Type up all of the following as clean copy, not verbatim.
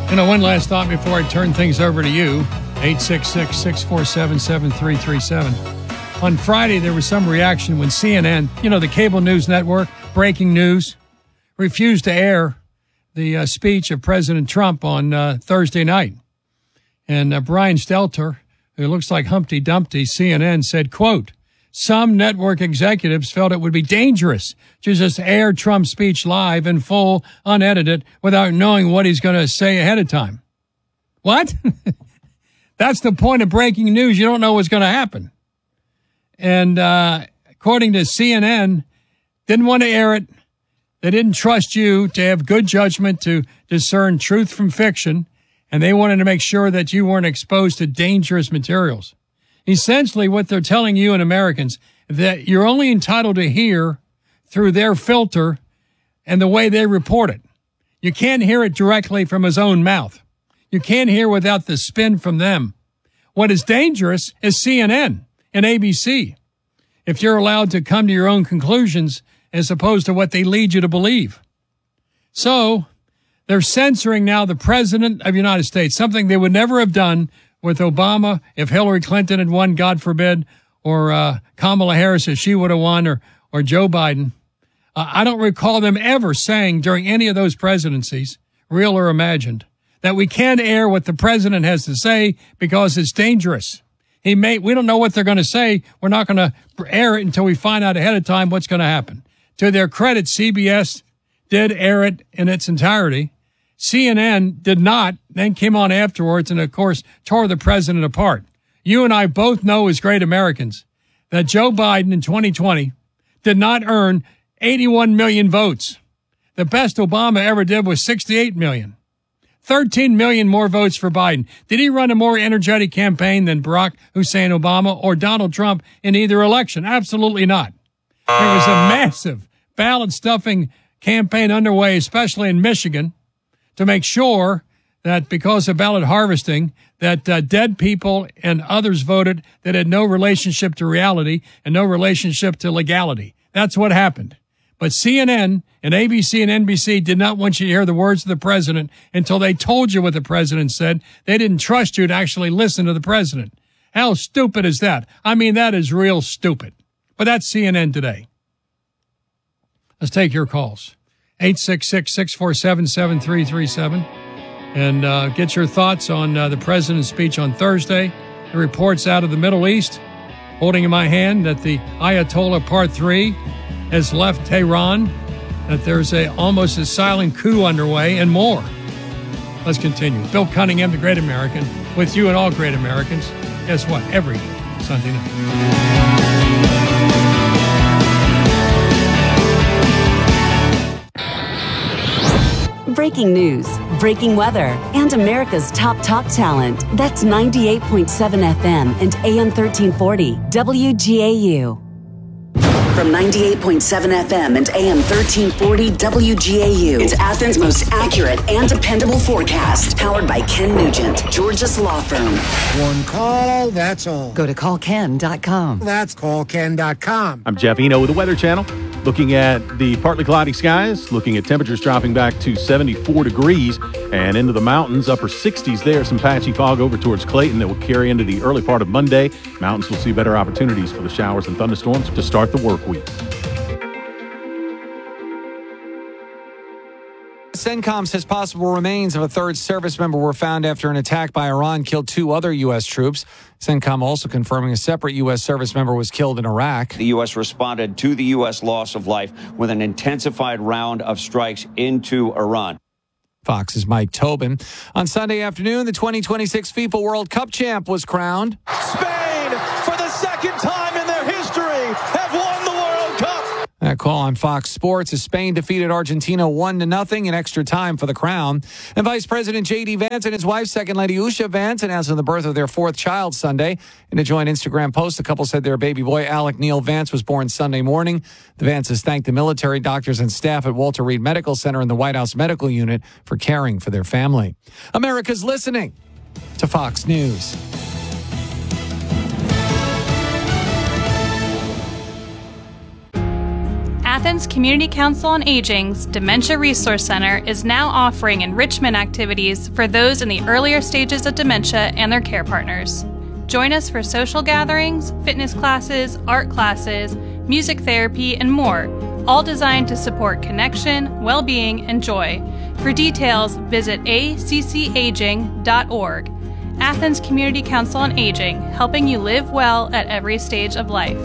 One last thought before I turn things over to you. 866-647-7337. On Friday, there was some reaction when CNN, the cable news network, breaking news, refused to air the speech of President Trump on Thursday night. And Brian Stelter, who looks like Humpty Dumpty, CNN, said, quote, some network executives felt it would be dangerous to just air Trump's speech live in full, unedited, without knowing what he's going to say ahead of time. What? That's the point of breaking news. You don't know what's going to happen. And according to CNN, didn't want to air it. They didn't trust you to have good judgment to discern truth from fiction, and they wanted to make sure that you weren't exposed to dangerous materials. Essentially, what they're telling you and Americans, that you're only entitled to hear through their filter and the way they report it. You can't hear it directly from his own mouth. You can't hear without the spin from them. What is dangerous is CNN and ABC. If you're allowed to come to your own conclusions as opposed to what they lead you to believe. So they're censoring now the president of the United States, something they would never have done with Obama if Hillary Clinton had won, God forbid, or Kamala Harris if she would have won, or Joe Biden. I don't recall them ever saying during any of those presidencies, real or imagined, that we can't air what the president has to say because it's dangerous. We don't know what they're going to say. We're not going to air it until we find out ahead of time what's going to happen. To their credit, CBS did air it in its entirety. CNN did not, then came on afterwards and, of course, tore the president apart. You and I both know as great Americans that Joe Biden in 2020 did not earn 81 million votes. The best Obama ever did was 68 million. 13 million more votes for Biden. Did he run a more energetic campaign than Barack Hussein Obama or Donald Trump in either election? Absolutely not. There was a massive ballot stuffing campaign underway, especially in Michigan, to make sure that because of ballot harvesting, that dead people and others voted that had no relationship to reality and no relationship to legality. That's what happened. But CNN and ABC and NBC did not want you to hear the words of the president until they told you what the president said. They didn't trust you to actually listen to the president. How stupid is that? I mean, that is real stupid. But that's CNN today. Let's take your calls. 866-647-7337. And get your thoughts on the president's speech on Thursday. The reports out of the Middle East, holding in my hand that the Ayatollah Part 3 has left Tehran, that there's almost a silent coup underway, and more. Let's continue. Bill Cunningham, the Great American, with you and all great Americans. Guess what? Every Sunday night. Breaking news, breaking weather, and America's top talk talent. That's 98.7 FM and AM 1340 WGAU. From 98.7 FM and AM 1340 WGAU. It's Athens' most accurate and dependable forecast. Powered by Ken Nugent, Georgia's law firm. One call, that's all. Go to callken.com. That's callken.com. I'm Jeff Eno with the Weather Channel. Looking at the partly cloudy skies, looking at temperatures dropping back to 74 degrees and into the mountains, upper 60s there. Some patchy fog over towards Clayton that will carry into the early part of Monday. Mountains will see better opportunities for the showers and thunderstorms to start the work week. CENTCOM says possible remains of a third service member were found after an attack by Iran killed 2 other U.S. troops. CENTCOM also confirming a separate U.S. service member was killed in Iraq. The U.S. responded to the U.S. loss of life with an intensified round of strikes into Iran. Fox's Mike Tobin. On Sunday afternoon, the 2026 FIFA World Cup champ was crowned. Spain, for the second time in their history, have won the World Cup. That call on Fox Sports as Spain defeated Argentina 1-0 in extra time for the crown. And Vice President J.D. Vance and his wife, Second Lady Usha Vance, announcing the birth of their 4th child Sunday. In a joint Instagram post, the couple said their baby boy, Alec Neil Vance, was born Sunday morning. The Vances thanked the military, doctors, and staff at Walter Reed Medical Center and the White House Medical Unit for caring for their family. America's listening to Fox News. Athens Community Council on Aging's Dementia Resource Center is now offering enrichment activities for those in the earlier stages of dementia and their care partners. Join us for social gatherings, fitness classes, art classes, music therapy, and more, all designed to support connection, well-being, and joy. For details, visit accaging.org. Athens Community Council on Aging, helping you live well at every stage of life.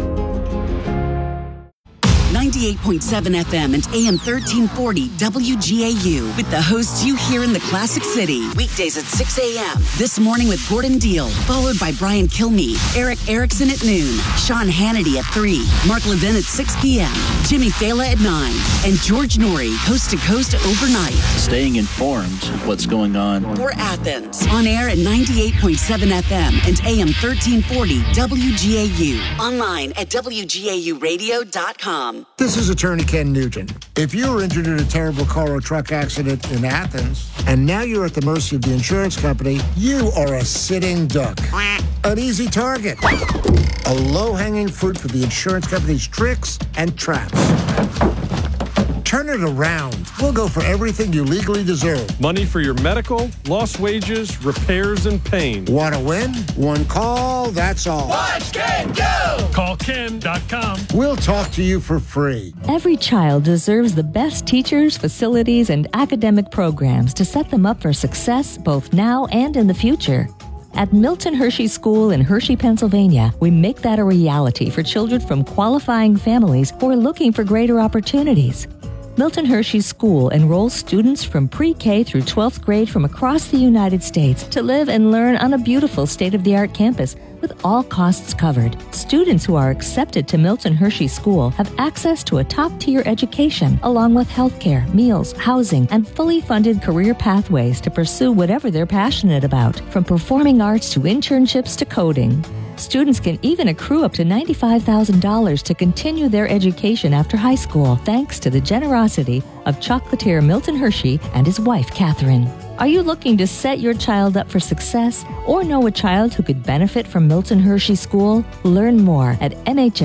98.7 FM and AM 1340 WGAU with the hosts you hear in the Classic City. Weekdays at 6 a.m. This morning with Gordon Deal, followed by Brian Kilmeade, Eric Erickson at noon, Sean Hannity at 3, Mark Levin at 6 p.m., Jimmy Fela at 9, and George Norrie, coast to coast overnight. Staying informed of what's going on. For Athens, on air at 98.7 FM and AM 1340 WGAU. Online at WGAUradio.com. This is Attorney Ken Nugent. If you were injured in a terrible car or truck accident in Athens, and now you're at the mercy of the insurance company, you are a sitting duck. An easy target. A low-hanging fruit for the insurance company's tricks and traps. Turn it around. We'll go for everything you legally deserve. Money for your medical, lost wages, repairs, and pain. Want to win? One call, that's all. Watch Ken go! Call Ken.com. We'll talk to you for free. Every child deserves the best teachers, facilities, and academic programs to set them up for success both now and in the future. At Milton Hershey School in Hershey, Pennsylvania, we make that a reality for children from qualifying families who are looking for greater opportunities. Milton Hershey School enrolls students from pre-K through 12th grade from across the United States to live and learn on a beautiful state-of-the-art campus with all costs covered. Students who are accepted to Milton Hershey School have access to a top-tier education along with healthcare, meals, housing, and fully funded career pathways to pursue whatever they're passionate about, from performing arts to internships to coding. Students can even accrue up to $95,000 to continue their education after high school, thanks to the generosity of chocolatier Milton Hershey and his wife, Catherine. Are you looking to set your child up for success or know a child who could benefit from Milton Hershey School? Learn more at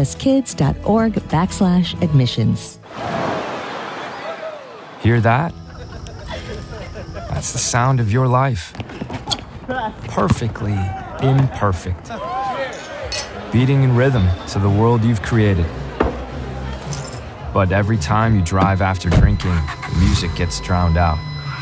mhskids.org/admissions. Hear that? That's the sound of your life. Perfectly imperfect. Beating in rhythm to the world you've created. But every time you drive after drinking, the music gets drowned out.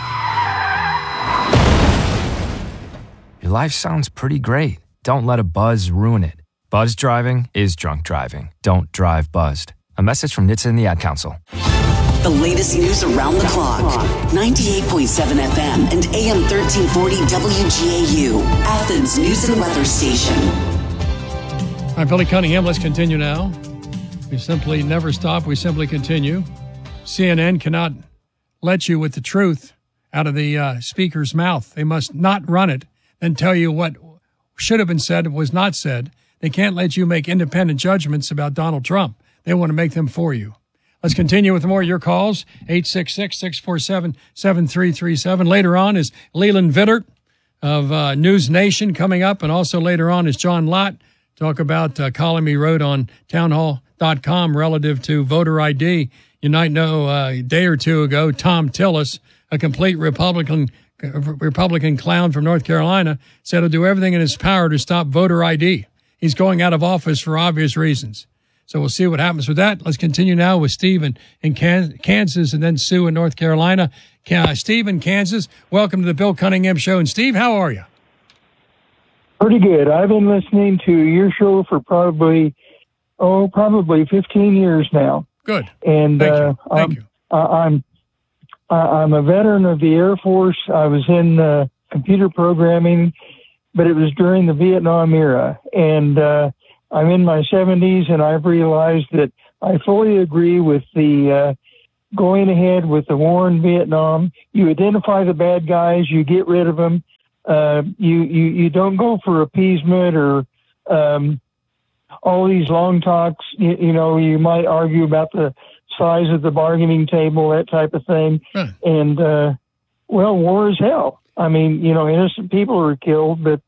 Your life sounds pretty great. Don't let a buzz ruin it. Buzz driving is drunk driving. Don't drive buzzed. A message from NHTSA and the Ad Council. The latest news around the clock. 98.7 FM and AM 1340 WGAU. Athens News and Weather Station. I'm Billy Cunningham. Let's continue now. We simply never stop. We simply continue. CNN cannot let you with the truth out of the speaker's mouth. They must not run it and tell you what should have been said and was not said. They can't let you make independent judgments about Donald Trump. They want to make them for you. Let's continue with more of your calls. 866-647-7337. Later on is Leland Vittert of News Nation coming up. And also later on is John Lott. Talk about a column he wrote on townhall.com relative to voter ID. You might know a day or two ago, Tom Tillis, a complete Republican clown from North Carolina, said he'll do everything in his power to stop voter ID. He's going out of office for obvious reasons. So we'll see what happens with that. Let's continue now with Steve in Kansas and then Sue in North Carolina. Steve in Kansas, welcome to the Bill Cunningham Show. And Steve, how are you? Pretty good. I've been listening to your show for probably 15 years now. Good. And Thank you. I'm a veteran of the Air Force. I was in computer programming, but it was during the Vietnam era. And I'm in my 70s, and I've realized that I fully agree with the going ahead with the war in Vietnam. You identify the bad guys, you get rid of them. You don't go for appeasement or all these long talks. You know, you might argue about the size of the bargaining table, that type of thing. And, war is hell. I mean, innocent people are killed, but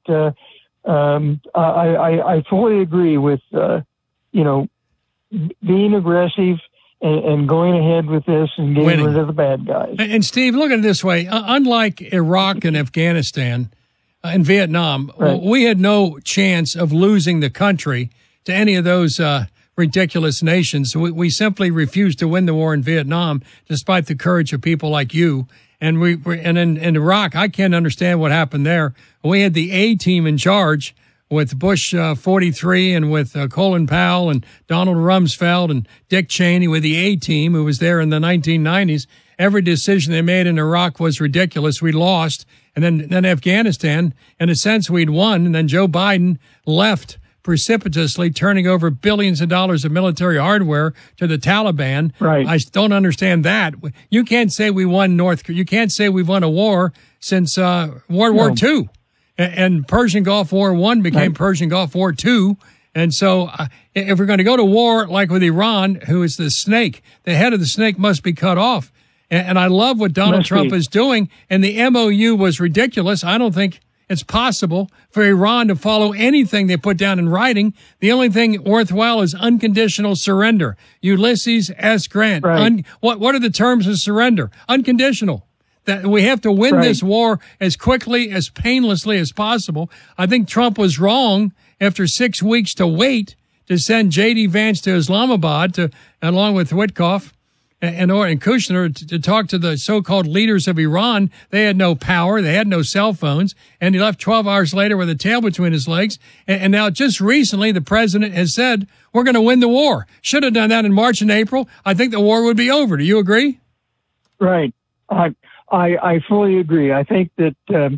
I fully agree with, being aggressive and going ahead with this and getting rid of the bad guys. And Steve, look at it this way. Unlike Iraq and Afghanistan and Vietnam, we had no chance of losing the country to any of those ridiculous nations. We simply refused to win the war in Vietnam, despite the courage of people like you. And in Iraq, I can't understand what happened there. We had the A team in charge with Bush 43 and with Colin Powell and Donald Rumsfeld and Dick Cheney with the A team who was there in the 1990s. Every decision they made in Iraq was ridiculous. We lost. And then Afghanistan, in a sense, we'd won. And then Joe Biden left precipitously, turning over billions of dollars of military hardware to the Taliban. Right. I don't understand that. You can't say we won You can't say we've won a war since World War II. And Persian Gulf War I became Persian Gulf War II. And so if we're going to go to war like with Iran, who is the snake, the head of the snake must be cut off. And I love what Donald Trump is doing. And the MOU was ridiculous. I don't think it's possible for Iran to follow anything they put down in writing. The only thing worthwhile is unconditional surrender. Ulysses S. Grant. Right. What are the terms of surrender? Unconditional. That we have to win this war as quickly, as painlessly as possible. I think Trump was wrong after 6 weeks to wait to send J.D. Vance to Islamabad along with Witkoff and Kushner to talk to the so-called leaders of Iran. They had no power. They had no cell phones. And he left 12 hours later with a tail between his legs. And now just recently, the president has said, we're going to win the war. Should have done that in March and April. I think the war would be over. Do you agree? Right. I fully agree. I think that,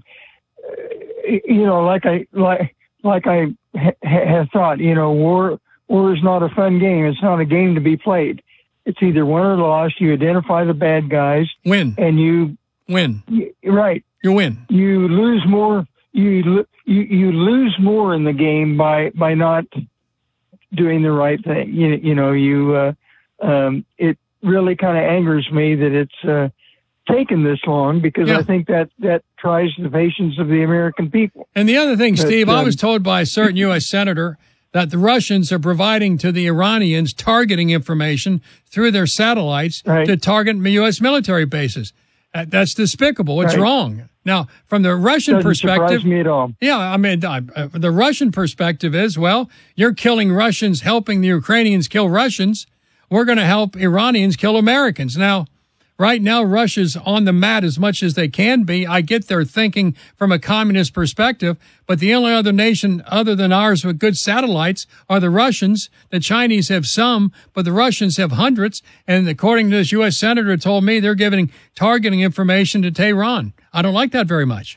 like I have thought, war is not a fun game. It's not a game to be played. It's either win or lost. You identify the bad guys. Win. And you win. Right. You win. You lose more. You lose more in the game by not doing the right thing. It really kind of angers me that it's taken this long, because I think that tries the patience of the American people. And the other thing, Steve, I was told by a certain U.S. senator that the Russians are providing to the Iranians targeting information through their satielites to target U.S. military bases. That's despicable. It's wrong. Now, from the Russian perspective, surprise me at all. Yeah, I mean, the Russian perspective is, well, you're killing Russians, helping the Ukrainians kill Russians. We're going to help Iranians kill Americans. Now, right now, Russia's on the mat as much as they can be. I get their thinking from a communist perspective, but the only other nation other than ours with good satellites are the Russians. The Chinese have some, but the Russians have hundreds. And according to this U.S. senator told me, they're giving targeting information to Tehran. I don't like that very much.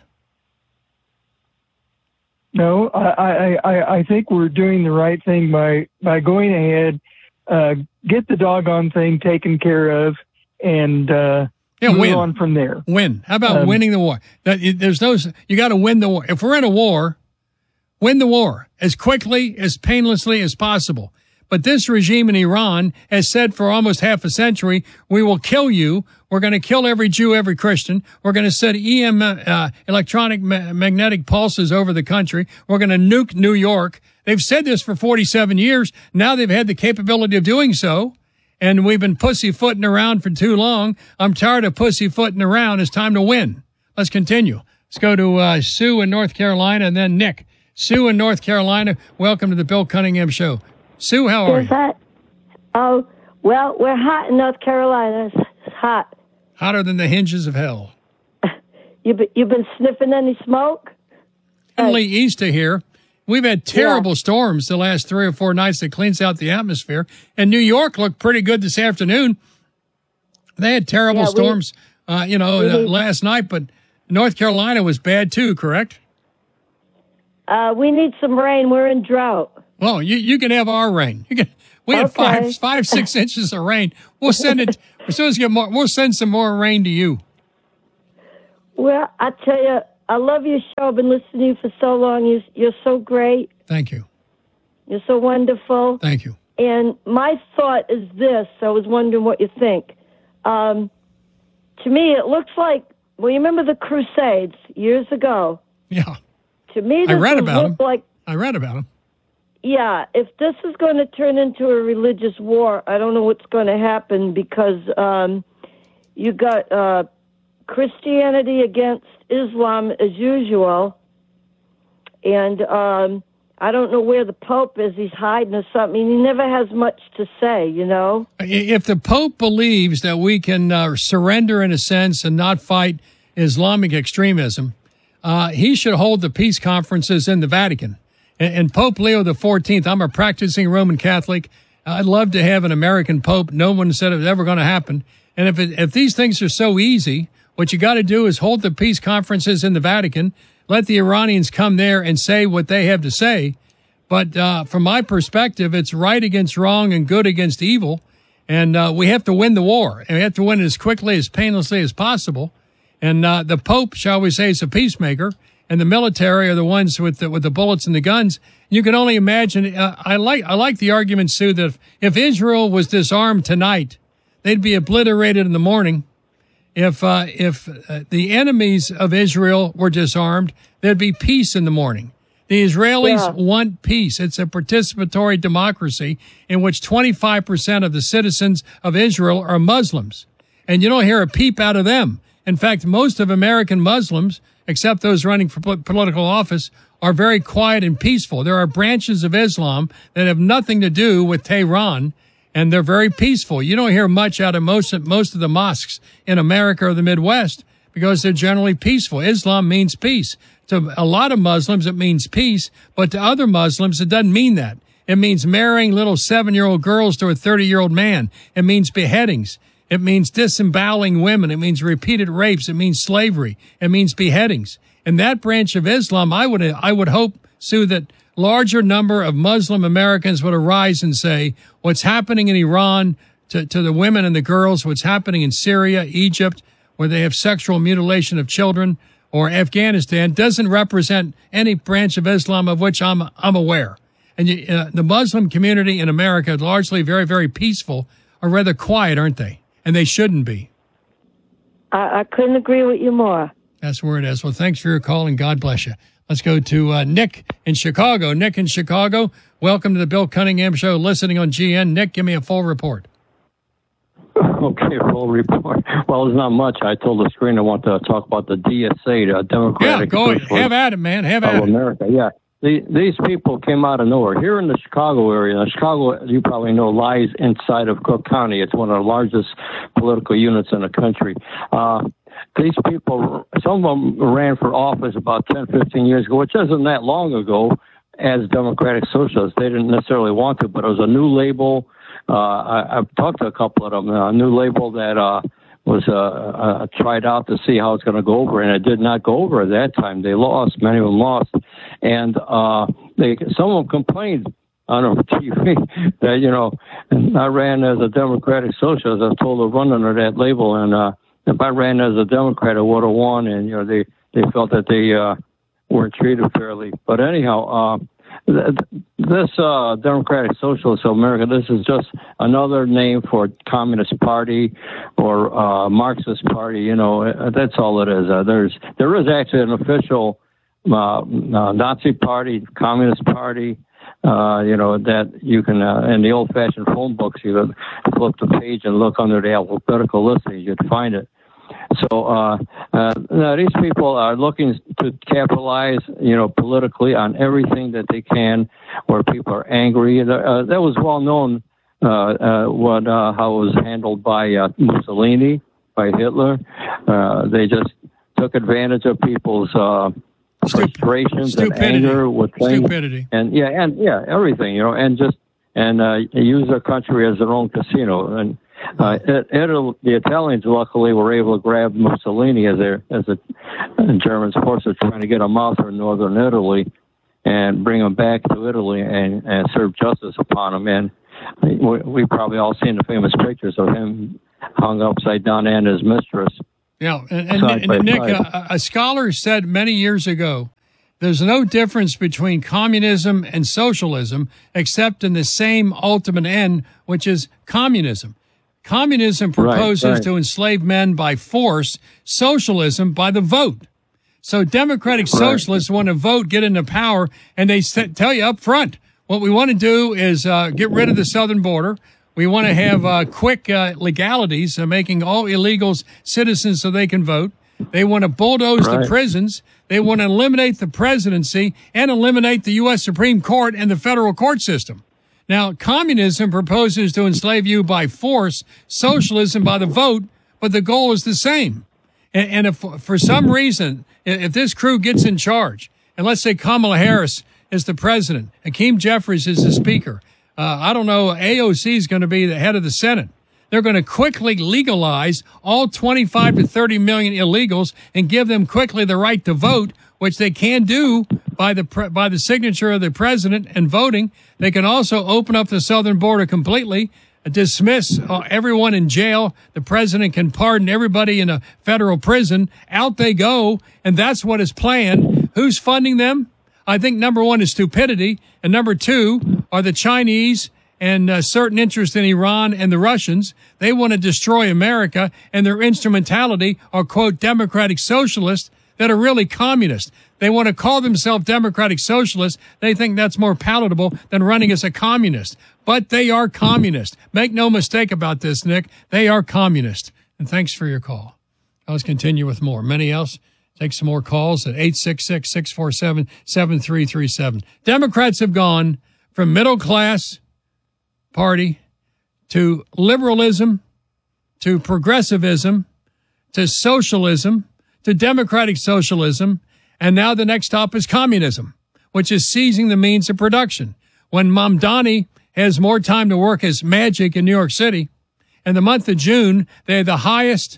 No, I think we're doing the right thing by going ahead, get the doggone thing taken care of, and move on from there. Win. How about winning the war? You got to win the war. If we're in a war, win the war as quickly, as painlessly as possible. But this regime in Iran has said for almost half a century, we will kill you. We're going to kill every Jew, every Christian. We're going to send electronic magnetic pulses over the country. We're going to nuke New York. They've said this for 47 years. Now they've had the capability of doing so. And we've been pussyfooting around for too long. I'm tired of pussyfooting around. It's time to win. Let's continue. Let's go to Sue in North Carolina and then Nick. Sue in North Carolina, welcome to the Bill Cunningham Show. Sue, how are you? Oh, well, we're hot in North Carolina. It's hot. Hotter than the hinges of hell. You've been sniffing any smoke? Only east of here. We've had terrible storms the last 3 or 4 nights that cleans out the atmosphere. And New York looked pretty good this afternoon. They had terrible storms, last night, but North Carolina was bad too, correct? We need some rain. We're in drought. Well, you can have our rain. We had 5-6 inches of rain. We'll send it. As soon as we get more, we'll send some more rain to you. Well, I tell you, I love your show. I've been listening to you for so long. You're so great. Thank you. You're so wonderful. Thank you. And my thought is this. I was wondering what you think. To me, it looks like, well, you remember the Crusades years ago? Yeah. To me, I read about them. I read about them. Yeah, if this is going to turn into a religious war, I don't know what's going to happen because you got Christianity against Islam as usual, and I don't know where the Pope is. He's hiding or something. He never has much to say, you know? If the Pope believes that we can surrender in a sense and not fight Islamic extremism, he should hold the peace conferences in the Vatican. And Pope Leo XIV, I'm a practicing Roman Catholic. I'd love to have an American Pope. No one said it was ever going to happen. And if these things are so easy, what you got to do is hold the peace conferences in the Vatican, let the Iranians come there and say what they have to say. But from my perspective, it's right against wrong and good against evil. And we have to win the war. And we have to win it as quickly, as painlessly as possible. And the Pope, shall we say, is a peacemaker. And the military are the ones with the bullets and the guns. You can only imagine. I like the argument, Sue, that if Israel was disarmed tonight, they'd be obliterated in the morning. If the enemies of Israel were disarmed, there'd be peace in the morning. The Israelis want peace. It's a participatory democracy in which 25% of the citizens of Israel are Muslims, and you don't hear a peep out of them. In fact, most of American Muslims, except those running for political office, are very quiet and peaceful. There are branches of Islam that have nothing to do with Tehran, and they're very peaceful. You don't hear much out of most of the mosques in America or the Midwest because they're generally peaceful. Islam means peace. To a lot of Muslims, it means peace, but to other Muslims, it doesn't mean that. It means marrying little 7-year-old girls to a 30-year-old man. It means beheadings. It means disemboweling women. It means repeated rapes. It means slavery. It means beheadings. And that branch of Islam, I would hope, Sue, that larger number of Muslim Americans would arise and say, what's happening in Iran to the women and the girls, what's happening in Syria, Egypt, where they have sexual mutilation of children, or Afghanistan, doesn't represent any branch of Islam of which I'm aware. And the Muslim community in America, largely very, very peaceful, are rather quiet, aren't they? And they shouldn't be. I couldn't agree with you more. That's where it is. Well, thanks for your call, and God bless you. Let's go to Nick in Chicago. Nick in Chicago, welcome to the Bill Cunningham Show, listening on GN. Nick, give me a full report. Okay, full report. Well, there's not much. I told the screen I want to talk about the DSA, the Democratic Socialist Have at it, man. Have at it. America, yeah. These people came out of nowhere. Here in the Chicago area, Chicago, you probably know, lies inside of Cook County. It's one of the largest political units in the country. These people, some of them ran for office about 10, 15 years ago, which isn't that long ago, as Democratic Socialists. They didn't necessarily want to, but it was a new label. I've talked to a couple of them. A new label that was tried out to see how it's going to go over, and it did not go over at that time. They lost. Many of them lost. And some of them complained on TV that, you know, I ran as a Democratic Socialist. I was told to run under that label, and if I ran as a Democrat, I would have won. And, you know, they felt that they weren't treated fairly. But anyhow, this Democratic Socialist of America, this is just another name for Communist Party or Marxist Party. You know, that's all it is. There is actually an official Nazi Party, Communist Party. You know, that you can, in the old-fashioned phone books, you can flip the page and look under the alphabetical listings, you'd find it. So these people are looking to capitalize, you know, politically on everything that they can, where people are angry. That was well known how it was handled by Mussolini, by Hitler. They just took advantage of people's frustrations and anger with things. Stupidity. And everything, you know, and use their country as their own casino. And the Italians luckily were able to grab Mussolini as the Germans forces were trying to get him out from northern Italy and bring him back to Italy and serve justice upon him. And we probably all seen the famous pictures of him hung upside down and his mistress. Yeah, and Nick, a scholar said many years ago, there's no difference between communism and socialism except in the same ultimate end, which is communism. Communism proposes to enslave men by force, socialism by the vote. So Democratic Socialists want to vote, get into power, and they tell you up front, What we want to do is get rid of the southern border. We want to have quick legalities, making all illegals citizens so they can vote. They want to bulldoze the prisons. They want to eliminate the presidency and eliminate the U.S. Supreme Court and the federal court system. Now, communism proposes to enslave you by force, socialism by the vote, but the goal is the same. And if for some reason, if this crew gets in charge, and let's say Kamala Harris is the president, Hakeem Jeffries is the speaker, I don't know, AOC is going to be the head of the Senate. They're going to quickly legalize all 25 to 30 million illegals and give them quickly the right to vote, which they can do by the signature of the president and voting. They can also open up the southern border completely, dismiss everyone in jail. The president can pardon everybody in a federal prison. Out they go, and that's what is planned. Who's funding them? I think number one is stupidity, and number two are the Chinese and certain interest in Iran and the Russians. They want to destroy America, and their instrumentality are, quote, democratic socialists that are really communist. They want to call themselves democratic socialists. They think that's more palatable than running as a communist. But they are communist. Make no mistake about this, Nick. They are communist. And thanks for your call. Let's continue with more. Many else. Take some more calls at 866-647-7337. Democrats have gone from middle class party to liberalism, to progressivism, to socialism, to democratic socialism, and now the next stop is communism, which is seizing the means of production. When Mamdani has more time to work as magic in New York City, in the month of June, they had the highest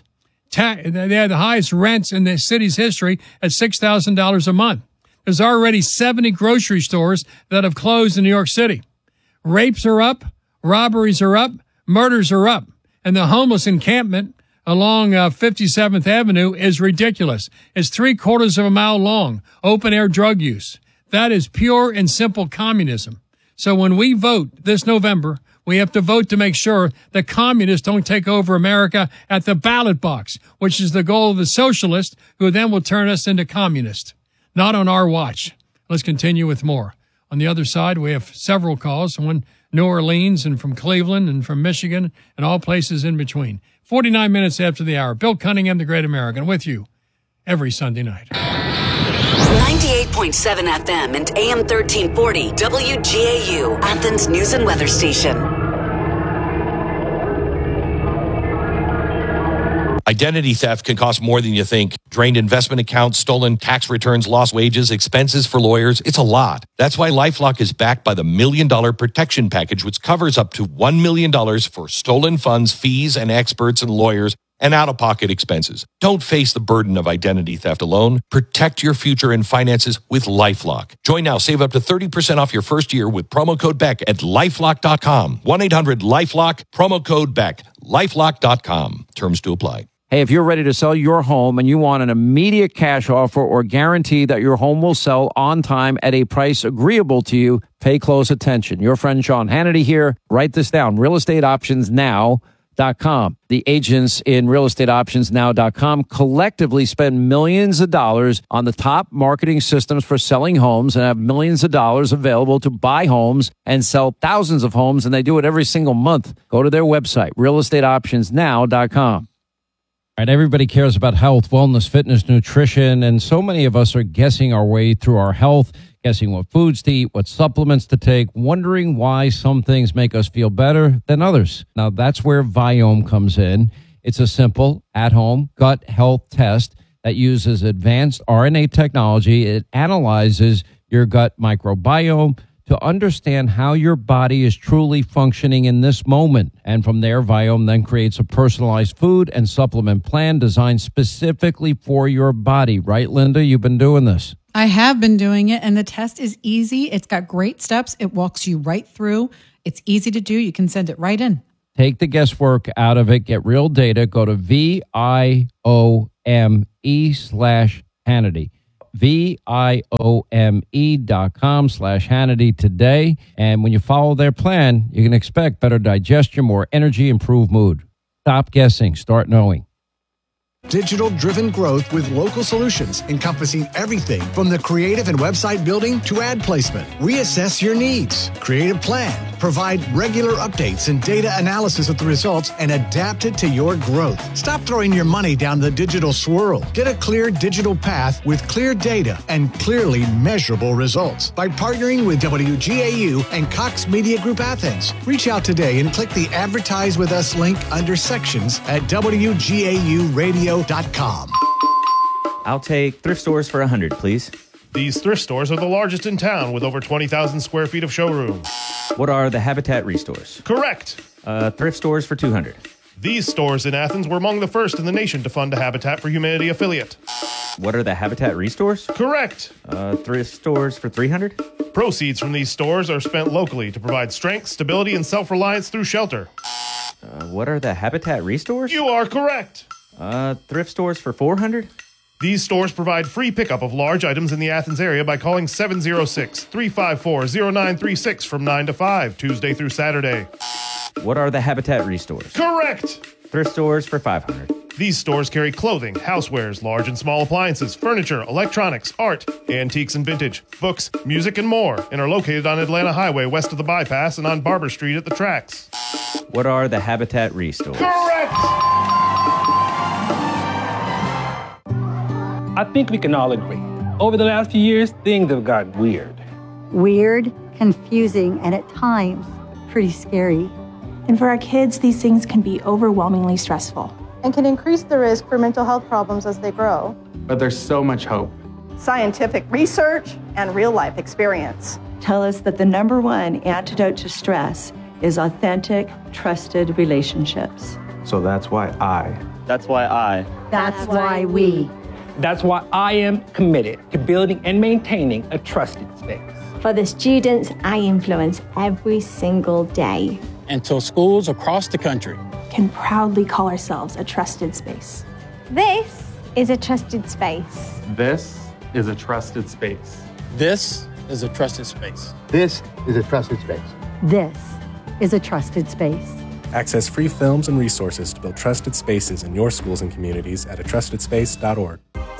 rents in the city's history at $6,000 a month. There's already 70 grocery stores that have closed in New York City. Rapes are up, robberies are up, murders are up, and the homeless encampment along 57th Avenue is ridiculous. It's 3/4 of a mile long, open-air drug use. That is pure and simple communism. So when we vote this November, we have to vote to make sure that communists don't take over America at the ballot box, which is the goal of the socialists, who then will turn us into communists. Not on our watch. Let's continue with more. On the other side, we have several calls, one New Orleans and from Cleveland and from Michigan and all places in between. 49 minutes after the hour. Bill Cunningham, the Great American, with you every Sunday night. 98.7 FM and AM 1340 WGAU, Athens News and Weather Station. Identity theft can cost more than you think. Drained investment accounts, stolen tax returns, lost wages, expenses for lawyers. It's a lot. That's why LifeLock is backed by the $1 Million Protection Package, which covers up to $1 million for stolen funds, fees, and experts and lawyers, and out-of-pocket expenses. Don't face the burden of identity theft alone. Protect your future and finances with LifeLock. Join now. Save up to 30% off your first year with promo code BECK at LifeLock.com. 1-800-LifeLock, promo code BECK. LifeLock.com. Terms to apply. Hey, if you're ready to sell your home and you want an immediate cash offer or guarantee that your home will sell on time at a price agreeable to you, pay close attention. Your friend Sean Hannity here. Write this down. RealestateOptionsNow.com. The agents in RealestateOptionsNow.com collectively spend millions of dollars on the top marketing systems for selling homes and have millions of dollars available to buy homes and sell thousands of homes, and they do it every single month. Go to their website, RealestateOptionsNow.com. All right, everybody cares about health, wellness, fitness, nutrition, and so many of us are guessing our way through our health, guessing what foods to eat, what supplements to take, wondering why some things make us feel better than others. Now, that's where Viome comes in. It's a simple, at-home gut health test that uses advanced RNA technology. It analyzes your gut microbiome to understand how your body is truly functioning in this moment. And from there, Viome then creates a personalized food and supplement plan designed specifically for your body. Right, Linda? You've been doing this. I have been doing it, and the test is easy. It's got great steps. It walks you right through. It's easy to do. You can send it right in. Take the guesswork out of it. Get real data. Go to VIOME/Hannity. VIOME.com/Hannity today. And when you follow their plan, you can expect better digestion, more energy, improved mood. Stop guessing. Start knowing. Digital-driven growth with local solutions encompassing everything from the creative and website building to ad placement. We assess your needs, create a plan, provide regular updates and data analysis of the results, and adapt it to your growth. Stop throwing your money down the digital swirl. Get a clear digital path with clear data and clearly measurable results by partnering with WGAU and Cox Media Group Athens. Reach out today and click the Advertise with Us link under sections at WGAUradio.com. I'll take thrift stores for 100, please. These thrift stores are the largest in town with over 20,000 square feet of showroom. What are the Habitat Restores? Correct. Thrift stores for 200. These stores in Athens were among the first in the nation to fund a Habitat for Humanity affiliate. What are the Habitat Restores? Correct. Thrift stores for 300. Proceeds from these stores are spent locally to provide strength, stability, and self-reliance through shelter. What are the Habitat Restores? You are correct. Thrift stores for 400. These stores provide free pickup of large items in the Athens area by calling 706-354-0936 from 9 to 5, Tuesday through Saturday. What are the Habitat Restores? Correct. Thrift stores for 500. These stores carry clothing, housewares, large and small appliances, furniture, electronics, art, antiques and vintage, books, music, and more, and are located on Atlanta Highway west of the bypass and on Barber Street at the tracks. What are the Habitat Restores? Correct! I think we can all agree. Over the last few years, things have gotten weird. Weird, confusing, and at times, pretty scary. And for our kids, these things can be overwhelmingly stressful and can increase the risk for mental health problems as they grow. But there's so much hope. Scientific research and real-life experience tell us that the number one antidote to stress is authentic, trusted relationships. So that's why I. That's why we. That's why I am committed to building and maintaining a trusted space. For the students I influence every single day. Until schools across the country can proudly call ourselves a trusted space. This is a trusted space. This is a trusted space. This is a trusted space. This is a trusted space. This is a trusted space. Access free films and resources to build trusted spaces in your schools and communities at atrustedspace.org.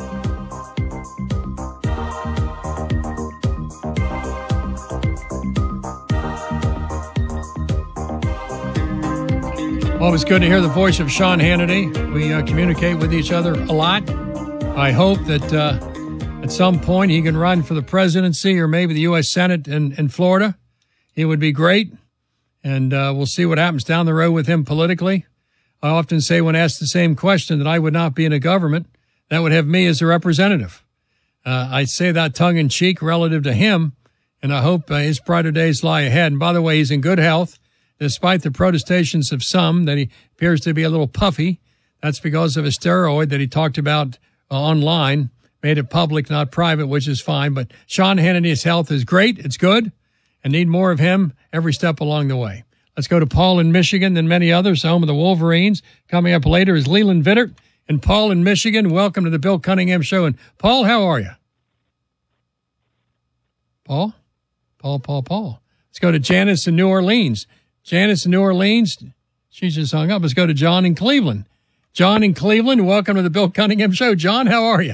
Well, it's good to hear the voice of Sean Hannity. We communicate with each other a lot. I hope that at some point he can run for the presidency or maybe the U.S. Senate in Florida. It would be great. And we'll see what happens down the road with him politically. I often say when asked the same question that I would not be in a government that would have me as a representative. I say that tongue in cheek relative to him, and I hope his brighter days lie ahead. And by the way, he's in good health, despite the protestations of some that he appears to be a little puffy. That's because of a steroid that he talked about online, made it public, not private, which is fine. But Sean Hannity's health is great. It's good. And need more of him every step along the way. Let's go to Paul in Michigan and many others, home of the Wolverines. Coming up later is Leland Vittert. And Paul in Michigan, welcome to the Bill Cunningham Show. And Paul, how are you? Paul? Let's go to Janice in New Orleans. Janice in New Orleans, she just hung up. Let's go to John in Cleveland. John in Cleveland, welcome to the Bill Cunningham Show. John, how are you?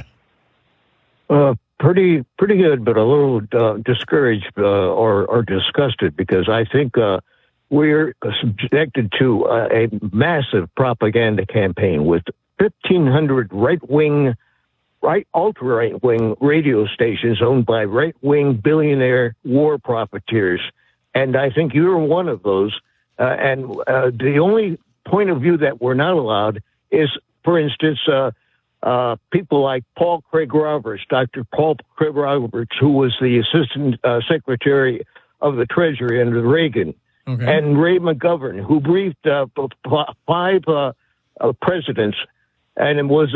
Pretty good, but a little discouraged or disgusted because I think we're subjected to a massive propaganda campaign with 1,500 ultra-right-wing radio stations owned by right-wing billionaire war profiteers. And I think you're one of those. And the only point of view that we're not allowed is, for instance, people like Paul Craig Roberts, Dr. Paul Craig Roberts, who was the Assistant Secretary of the Treasury under Reagan, and Ray McGovern, who briefed 5 presidents and was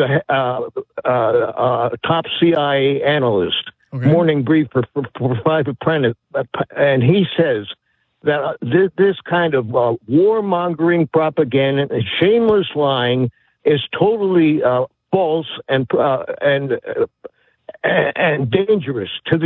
a top CIA analyst, morning brief for 5 apprentices. And he says that this kind of warmongering propaganda and shameless lying is totally false and dangerous to the